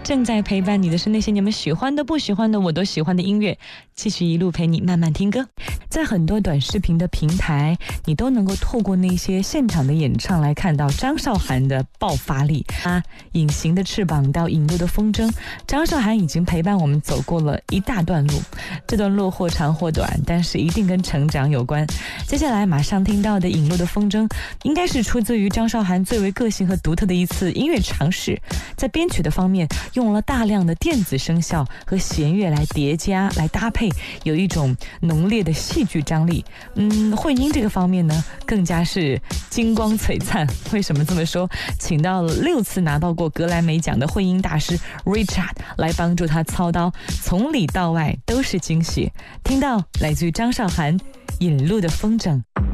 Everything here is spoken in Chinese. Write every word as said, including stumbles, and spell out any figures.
正在陪伴你的是那些你们喜欢的不喜欢的我都喜欢的音乐，继续一路陪你慢慢听歌。在很多短视频的平台，你都能够透过那些现场的演唱来看到张韶涵的爆发力啊，隐形的翅膀到引路的风筝，张韶涵已经陪伴我们走过了一大段路，这段路或长或短，但是一定跟成长有关。接下来马上听到的引路的风筝，应该是出自于张韶涵最为个性和独特的一次音乐尝试，在编曲的方面用了大量的电子声效和弦乐来叠加来搭配，有一种浓烈的戏剧张力。嗯，混音这个方面呢，更加是金光璀璨。为什么这么说？请到了六次拿到过格莱美奖的混音大师 Richard 来帮助他操刀，从里到外都是惊喜。听到来自于张韶涵引路的风筝。